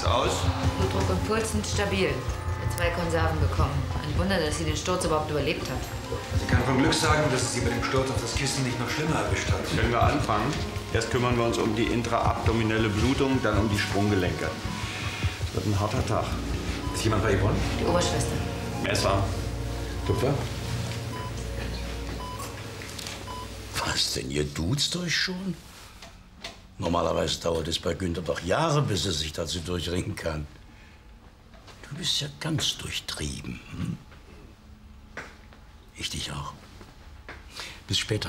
sieht's aus? Blutdruck und Puls sind stabil. Hat 2 Konserven bekommen. Ein Wunder, dass sie den Sturz überhaupt überlebt hat. Sie kann von Glück sagen, dass es sie bei dem Sturz auf das Kissen nicht noch schlimmer erwischt hat. Können wir anfangen? Erst kümmern wir uns um die intraabdominelle Blutung, dann um die Sprunggelenke. Es wird ein harter Tag. Ist jemand bei Yvonne? Die Oberschwester. Messer. Tupfer? Was denn, ihr duzt euch schon? Normalerweise dauert es bei Günther doch Jahre, bis er sich dazu durchringen kann. Du bist ja ganz durchtrieben. Hm? Ich dich auch. Bis später.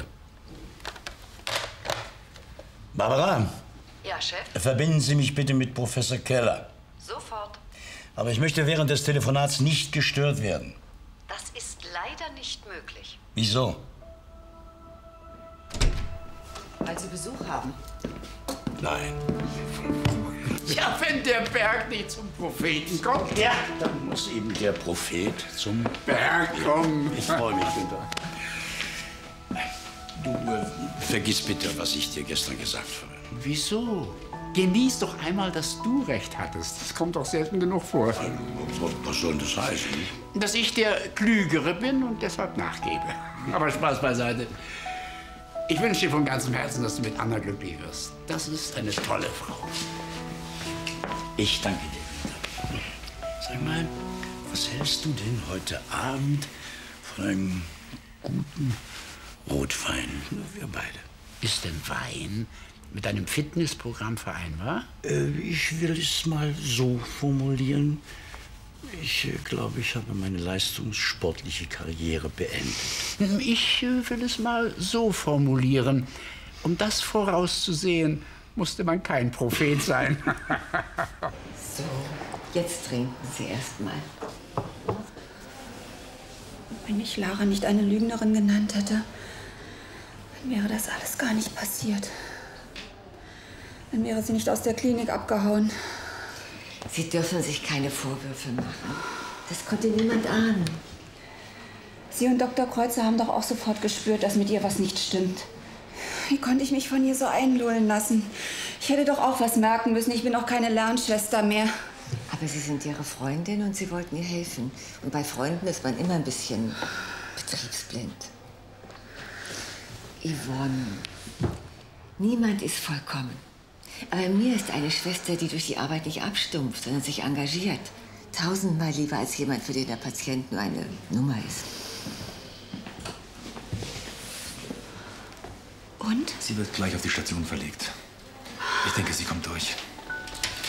Barbara. Ja, Chef? Verbinden Sie mich bitte mit Professor Keller. Sofort. Aber ich möchte während des Telefonats nicht gestört werden. Das ist leider nicht möglich. Wieso? Weil Sie Besuch haben. Nein. Ja, wenn der Berg nicht zum Propheten kommt. Ja, dann muss eben der Prophet zum Berg kommen. Ich freue mich, Günther. Du vergiss bitte, was ich dir gestern gesagt habe. Wieso? Genieß doch einmal, dass du recht hattest. Das kommt doch selten genug vor. Was soll das heißen? Dass ich der Klügere bin und deshalb nachgebe. Aber Spaß beiseite. Ich wünsche dir von ganzem Herzen, dass du mit Anna glücklich wirst. Das ist eine tolle Frau. Ich danke dir, Günther. Sag mal, was hältst du denn heute Abend von einem guten Rotwein? Nur wir beide. Ist denn Wein mit deinem Fitnessprogramm vereinbar? Ich will es mal so formulieren. Ich glaube, ich habe meine leistungssportliche Karriere beendet. Ich will es mal so formulieren. Um das vorauszusehen, musste man kein Prophet sein. So, jetzt trinken Sie erst mal. Wenn mich Lara nicht eine Lügnerin genannt hätte, dann wäre das alles gar nicht passiert. Dann wäre sie nicht aus der Klinik abgehauen. Sie dürfen sich keine Vorwürfe machen. Das konnte niemand ahnen. Sie und Dr. Kreuzer haben doch auch sofort gespürt, dass mit ihr was nicht stimmt. Wie konnte ich mich von ihr so einlullen lassen? Ich hätte doch auch was merken müssen. Ich bin auch keine Lernschwester mehr. Aber Sie sind Ihre Freundin und Sie wollten ihr helfen. Und bei Freunden ist man immer ein bisschen betriebsblind. Yvonne, niemand ist vollkommen. Aber mir ist eine Schwester, die durch die Arbeit nicht abstumpft, sondern sich engagiert. 1000-mal lieber als jemand, für den der Patient nur eine Nummer ist. Und? Sie wird gleich auf die Station verlegt. Ich denke, sie kommt durch.